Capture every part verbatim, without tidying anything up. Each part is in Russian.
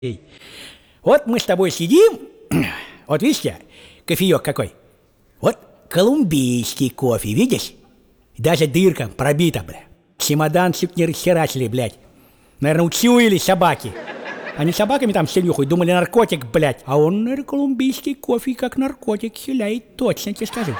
Эй, вот мы с тобой сидим, вот видишь я, кофеек какой. Вот колумбийский кофе, видишь? Даже дырка пробита, бля. Чемоданчик не расхерачили, блядь. Наверное, учуяли собаки. Они собаками там все нюхают, думали наркотик, блядь. А он, наверное, колумбийский кофе как наркотик хиляет, точно тебе скажу.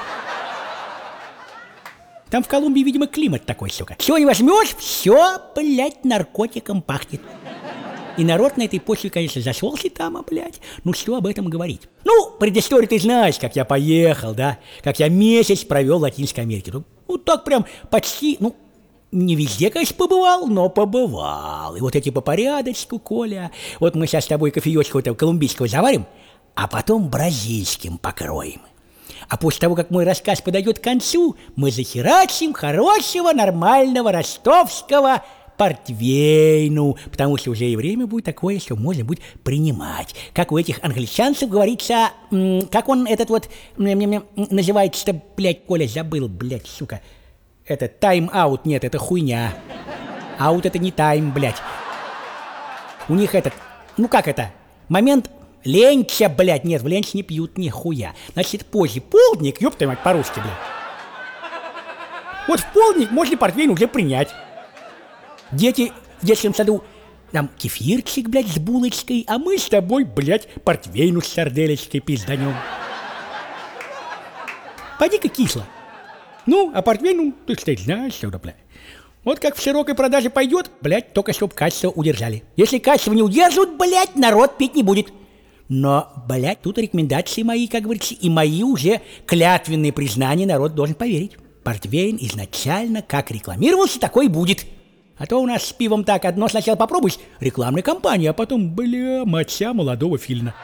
Там в Колумбии, видимо, климат такой, сука. Чего не возьмешь, все, блядь, наркотиком пахнет. И народ на этой почве, конечно, зашелся там, а, блядь, ну что об этом говорить? Ну, предысторию ты знаешь, как я поехал, да, как я месяц провел в Латинской Америке. Ну, ну так прям почти, ну, не везде, конечно, побывал, но побывал. И вот эти по порядочку, Коля, вот мы сейчас с тобой кофеечку этого колумбийского заварим, а потом бразильским покроем. А после того, как мой рассказ подойдет к концу, мы захерачим хорошего, нормального ростовского портвейну, потому что уже и время будет такое, что можно будет принимать. Как у этих англичанцев говорится, как он этот вот называется-то, блядь, Коля, забыл, блядь, сука. Это тайм-аут, нет, это хуйня. Аут это не тайм, блядь. У них этот, ну как это, момент ленча, блядь, нет, в ленч не пьют нихуя. Значит, позже полдник, ёб твою мать, по-русски, блядь. Вот в полдник можно портвейн уже принять. Дети в детском саду, там кефирчик, блядь, с булочкой, а мы с тобой, блядь, портвейну с сарделечкой пизданем. Пойди-ка кисло. Ну, а портвейну, ты, кстати, знаешь, что, блядь. Вот как в широкой продаже пойдет, блядь, только чтоб качество удержали. Если качество не удерживают, блядь, народ пить не будет. Но, блядь, тут рекомендации мои, как говорится, и мои уже клятвенные признания народ должен поверить. Портвейн изначально как рекламировался, такой и будет. А то у нас с пивом так, одно сначала попробуешь, рекламная кампания, а потом, бля, моча молодого филина.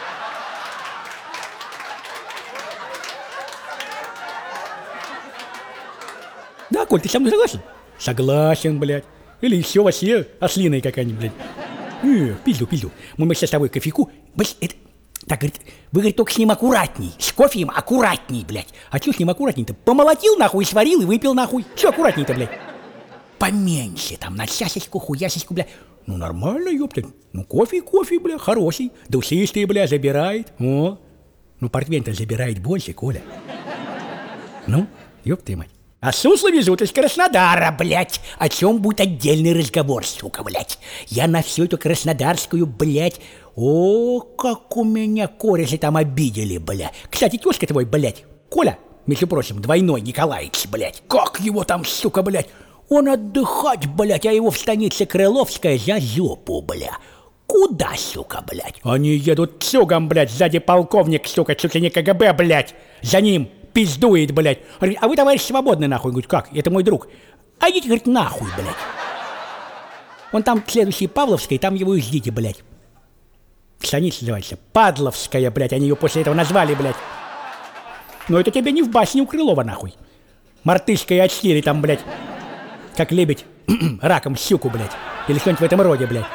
Да, Коль, ты со мной согласен? Согласен, блядь. Или еще вообще ослиная какая-нибудь, блядь. Не, пизду, пизду. Мы, мы сейчас с тобой кофейку, блядь, это... Так, говорит, вы, говорит, только с ним аккуратней. С кофеем аккуратней, блядь. А что с ним аккуратней-то? Помолотил, нахуй, сварил и выпил, нахуй. Что аккуратней-то, блядь? Поменьше, там, на часочку, хуясочку, бля. Ну, нормально, ёпта. Ну, кофе, кофе, бля, хороший. Душистый, бля, забирает. О, ну, портвейн-то забирает больше, Коля. Ну, ёпта мать. А сусло везут из Краснодара, блядь. О чем будет отдельный разговор, сука, блядь. Я на всю эту краснодарскую, блядь. О, как у меня кореши там обидели, бля. Кстати, тёзка твой, блядь, Коля, между прочим, двойной Николаевич, блядь. Как его там, сука, блядь. Он отдыхать, блядь, а его в станице Крыловская за жопу, бля. Куда, сука, блядь? Они едут цугом, блядь, сзади полковник, сука, чуть ли не КГБ, блядь. За ним пиздует, блядь. Говорит, а вы, товарищ, свободны, нахуй? Говорит, как? Это мой друг. А идите, говорит, нахуй, блядь. Он там следующий Павловской, там его и ждите, блядь. Станица называется Падловская, блядь, они ее после этого назвали, блядь. Но это тебе не в басне у Крылова, нахуй. Мартышка и очкири там, блядь. Как лебедь раком щуку, блядь. Или что-нибудь в этом роде, блядь.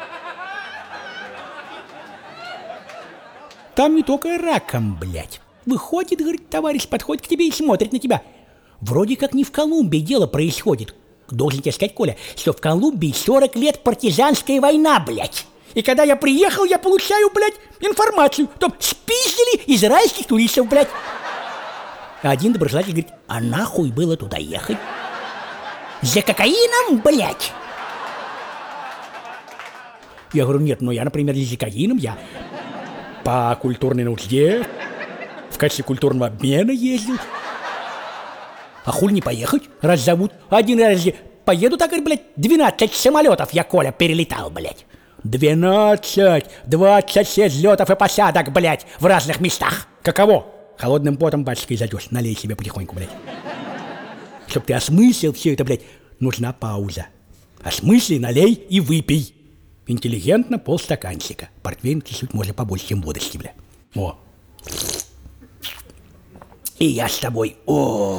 Там не только раком, блядь. Выходит, говорит, товарищ, подходит к тебе и смотрит на тебя. Вроде как не в Колумбии дело происходит. Должен тебе сказать, Коля, что в Колумбии сорок лет партизанская война, блядь. И когда я приехал, я получаю, блядь, информацию. Там спиздили израильских туристов, блядь. А один доброжелатель говорит, а нахуй было туда ехать? За кокаином, блядь? Я говорю, нет, ну я, например, не за кокаином, я по культурной нужде, в качестве культурного обмена ездил. А хуй не поехать, раз зовут. Один раз поеду, так, блядь, двенадцать самолетов я, Коля, перелетал, блядь. двенадцать, двадцать шесть взлетов и посадок, блядь, в разных местах. Каково? Холодным потом, батюшкой, зайдешь, налей себе потихоньку, блядь. Чтоб ты осмыслил все это, блядь, нужна пауза. Осмысли, налей и выпей. Интеллигентно полстаканчика. Портвейн чуть-чуть можно побольше, чем водочки, блядь. О. И я с тобой, о.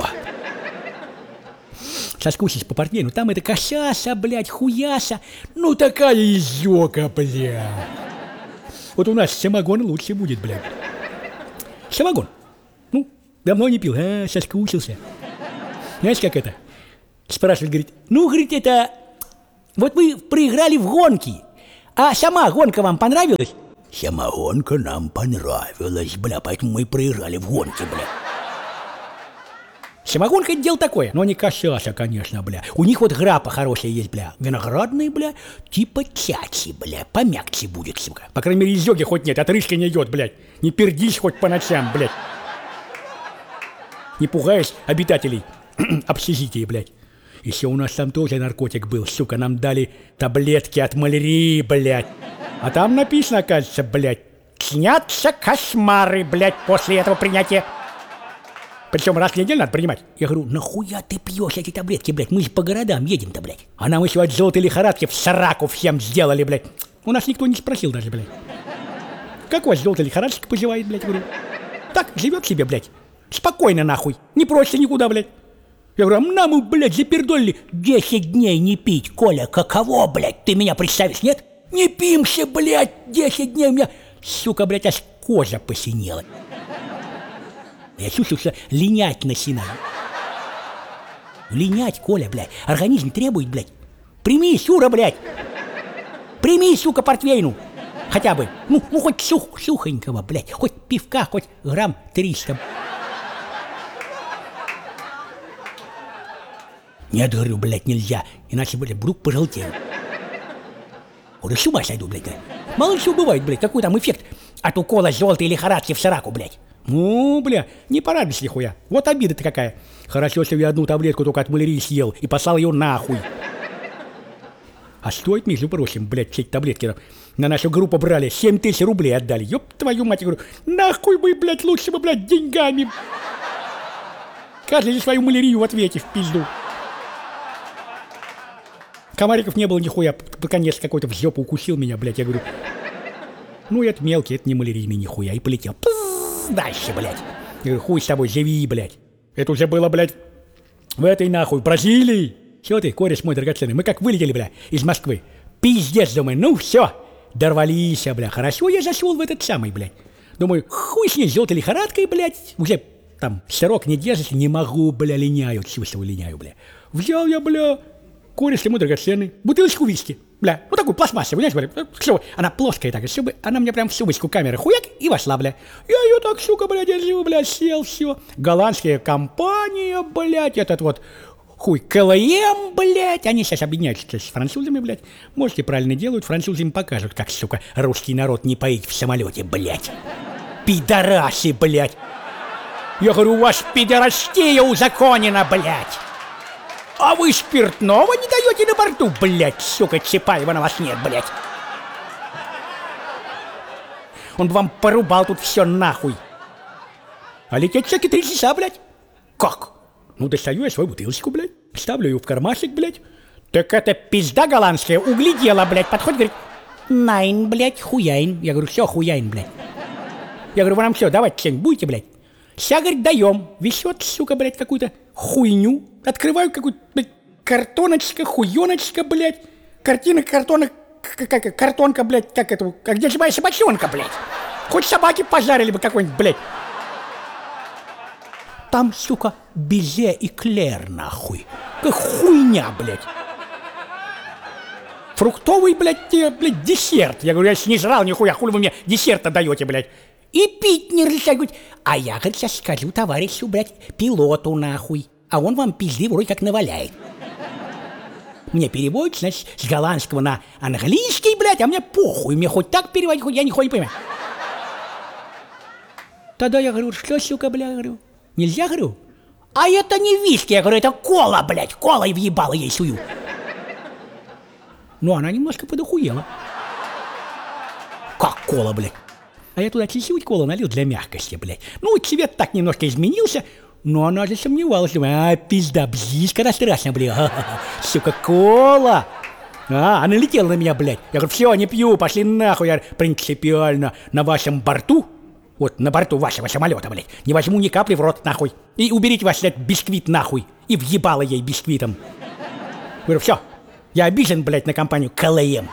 Соскучись по портвейну, там это косяса, блядь, хуяса. Ну такая изёка, блядь. Вот у нас самогон лучше будет, блядь. Самогон. Ну, давно не пил, а, соскучился. Знаешь, как это? Спрашивает, говорит, ну, говорит, это... Вот вы проиграли в гонки, А сама гонка вам понравилась? Сама гонка нам понравилась, бля, поэтому мы проиграли в гонке, бля. Самогонка — это дело такое, но не косяся, конечно, бля. У них вот грапа хорошая есть, бля. Виноградные, бля, типа тячи, бля. Помягче будет, сука. По крайней мере, изёги хоть нет, отрыжка не идет, блядь. Не пердись хоть по ночам, блядь. Не пугаешь обитателей общежития, блядь. Еще у нас там тоже наркотик был, сука. Нам дали таблетки от малярии, блядь. А там написано, кажется, блядь, снятся кошмары, блядь, после этого принятия. Причем раз в неделю надо принимать. Я говорю, нахуя ты пьешь эти таблетки, блядь? Мы же по городам едем-то, блядь. А нам еще от желтой лихорадки в сраку всем сделали, блядь. У нас никто не спросил даже, блядь. Как у вас желтая лихорадочка поживает, блядь? Говорю, так, живет себе, блядь. Спокойно, нахуй. Не просится никуда, блядь. Я говорю, а нам, блядь, запердолили десять дней не пить. Коля, каково, блядь? Ты меня представишь, нет? Не пимся, блядь, десять дней у меня, сука, блядь, аж кожа посинела. Я чувствую, что линять начинаю. Линять, Коля, блядь. Организм требует, блядь. Прими, Сюра, блядь. Прими, сука, портвейну. Хотя бы. Ну, ну хоть сух, сухонького, блядь. Хоть пивка, хоть грамм триста. Нет, говорю, блядь, нельзя. Иначе, блядь, вдруг пожелтею. Уже с ума сойду, блядь. Мало ли что бывает, блядь. Какой там эффект от укола желтой лихорадки в сраку, блядь. Ну, бля, не порадуйся нихуя. Вот обида-то какая. Хорошо, что я одну таблетку только от малярии съел и послал ее нахуй. А стоит, между прочим, блядь, все эти таблетки на нашу группу брали, семь тысяч рублей отдали. Ёб твою мать, я говорю, нахуй бы, блядь, лучше бы, блядь, деньгами. Каждый за свою малярию в ответе в пизду. Комариков не было нихуя, наконец какой-то в жопу укусил меня, блядь, я говорю, ну, это мелкий, это не малярийный нихуя, и полетел. Дальше, блядь. Я говорю, хуй с тобой, живи, блядь. Это уже было, блядь, в этой нахуй, Бразилии. Чего ты, кореш мой драгоценный, мы как вылетели, бля, из Москвы. Пиздец, думаю, ну все, дорвались, бля. Хорошо я зашел в этот самый, блядь. Думаю, хуй с ней, желтой лихорадкой, блядь. Уже там срок не держится, не могу, бля, линяю, чувствую, линяю, бля. Взял я, бля, кореш мой драгоценный, бутылочку виски. Бля, ну такую пластмассовую, знаешь, бля, чтобы она плоская такая, чтобы она мне прям в сумочку камеры хуяк и вошла, бля. Я ее так, сука, бля, держу, бля, сел, все. Голландская компания, блядь, этот вот хуй КЛМ, блядь, они сейчас объединяются с французами, блядь. Может, и правильно делают, французы им покажут, как, сука, русский народ не поить в самолете, блядь. Пидорасы, блядь. Я говорю, у вас пидорастия узаконена, блядь. А вы спиртного не даете на борту, блядь, сука, Чапаева на вас нет, блядь. Он бы вам порубал тут все нахуй. А лететь всякие три часа, блядь. Как? Ну, достаю я свою бутылочку, блядь, ставлю ее в кармашек, блядь. Так это пизда голландская углядела, блядь, подходит, говорит, найн, блядь, хуяин. Я говорю, все, хуяин, блядь. Я говорю, вы нам все, давайте что-нибудь будете, блядь. Сейчас, говорит, даем. Везет, сука, блядь, какую-то хуйню. Открываю какую-то, блядь, картоночка, хуёночка, блядь. Картина, картона, как картонка, блядь, как это, а где же моя собачонка, блядь? Хоть собаки пожарили бы какой-нибудь, блядь. Там, сука, безе и клер, нахуй. Как хуйня, блядь. Фруктовый, блядь, блядь, десерт. Я говорю, я не жрал нихуя, хули вы мне десерт-то даете, блядь. И пить не разрешают. А я, говорит, сейчас скажу товарищу, блядь, пилоту, нахуй. А он вам пизды вроде как наваляет. Мне переводит, значит, с голландского на английский, блядь, а мне похуй. Мне хоть так переводить, хоть я нихуя не понимаю. Тогда я говорю, что, сука, блядь, говорю, нельзя, говорю? А это не виски, я говорю, это кола, блядь, кола и въебала ей сую. Ну, она немножко подохуела. Как кола, блядь? А я туда чуть-чуть колы налил для мягкости, блядь. Ну, цвет так немножко изменился, но она засомневалась. Думаю, а, пизда, бзишка страшно, блядь. Сука, кола. А, она летела на меня, блядь. Я говорю, все, не пью, пошли нахуй. Я принципиально на вашем борту, вот на борту вашего самолета, блядь, не возьму ни капли в рот, нахуй. И уберите ваш этот бисквит, нахуй. И въебала ей бисквитом. Говорю, все, я обижен, блядь, на компанию КЛМ.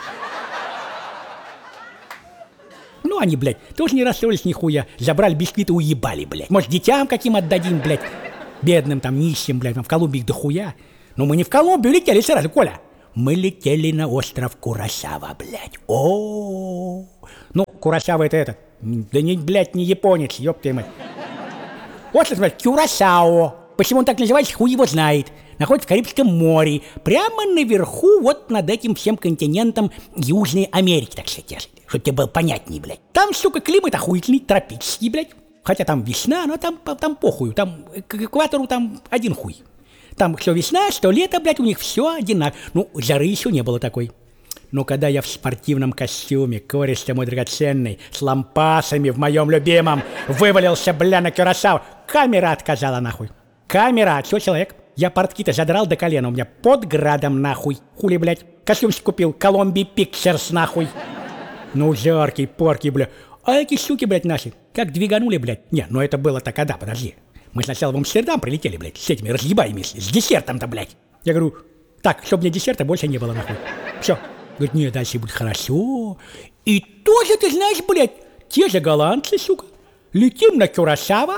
Ну, они, блядь, тоже не расстроились нихуя. Забрали бисквиты, уебали, блядь. Может, детям каким отдадим, блядь. Бедным там, нищим, блядь, в Колумбии их дохуя. Но мы не в Колумбию летели сразу, Коля. мы летели на остров Куросава, блядь. О, ну, Куросава это этот, да не, блядь, не японец, ёб твою мать. Остров, блядь, Кюрасао. Почему он так называется, хуй его знает. Находится в Карибском море, прямо наверху, вот над этим всем континентом Южной Америки, так сказать, чтобы тебе было понятнее, блядь. Там, сука, климат охуительный, тропический, блядь. Хотя там весна, но там, там похуй, там к экватору там один хуй. Там что весна, что лето, блядь, у них все одинаково. Ну, жары еще не было такой. Но когда я в спортивном костюме, кореш ты мой драгоценный, с лампасами в моем любимом, вывалился, бля, на Кюрасао, камера отказала нахуй. Камера, что человек? Я портки-то задрал до колена, у меня под градом нахуй. Хули, блядь, костюмчик купил, Колумбия Пикчерс нахуй. Ну, жаркий, поркий, бля. А эти суки, блядь, наши, как двиганули, блядь. Не, ну это было-то когда, подожди. Мы сначала в Амстердам прилетели, блядь, с этими разъебаями, с десертом-то, блядь. Я говорю, так, чтобы мне десерта больше не было, нахуй. Все. Говорит, нет, дальше будет хорошо. И тоже, ты знаешь, блядь, те же голландцы, сука. Летим на Кюрасао.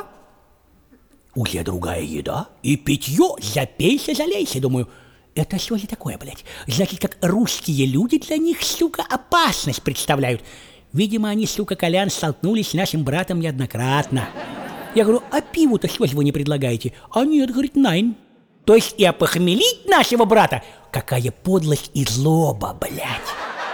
Уже другая еда. И питье, запейся, залейся. Думаю, это что же такое, блядь? Значит, как русские люди для них, сука, опасность представляют. Видимо, они, сука, Колян, столкнулись с нашим братом неоднократно. Я говорю, а пиву-то что же вы не предлагаете? А нет, говорит, найн. То есть и опохмелить нашего брата? Какая подлость и злоба, блядь.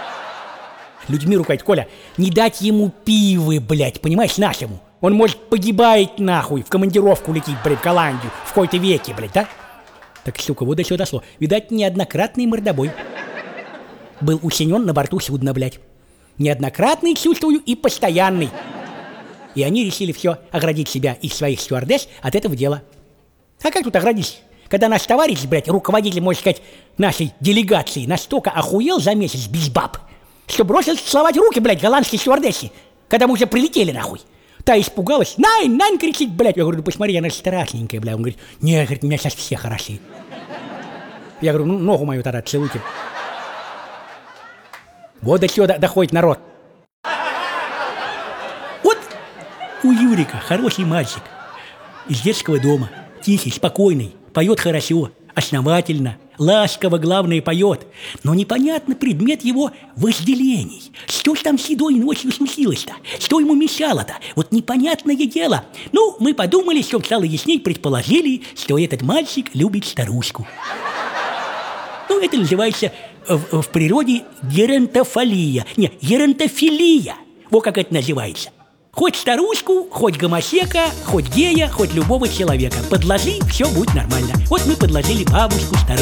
Людьми руководит Коля, не дать ему пивы, блядь, понимаешь, нашему. Он, может, погибает нахуй, в командировку летит, блядь, в Голландию, в какой-то веке, блядь, да? Так, сука, вот до чего дошло. Видать, неоднократный мордобой. Был учинен на борту судна, блядь. Неоднократный, чувствую, и постоянный. И они решили все, оградить себя и своих стюардесс от этого дела. А как тут оградить? Когда наш товарищ, блядь, руководитель, можно сказать, нашей делегации, настолько охуел за месяц без баб, что бросил целовать руки, блядь, голландской стюардессе, когда мы уже прилетели, нахуй. Та испугалась, найн, найн, кричит, блядь. Я говорю, ну посмотри, она страшненькая, блядь. Он говорит, нет, говорит, у меня сейчас все хороши. Я говорю, ну ногу мою тогда целуйте. Вот до чего доходит народ. Вот у Юрика хороший мальчик из детского дома, тихий, спокойный, поет хорошо, основательно, ласково, главное, поет. Но непонятно предмет его вожделений. Что ж там седой ночью случилось-то? Что ему мешало-то? Вот непонятное дело. Ну, мы подумали, что стало ясней, предположили, что этот мальчик любит старушку. Ну, это называется в, в природе геронтофилия. Не, геронтофилия. Вот как это называется. Хоть старушку, хоть гомосека, хоть гея, хоть любого человека. Подложи, все будет нормально. Вот мы подложили бабушку, старушку.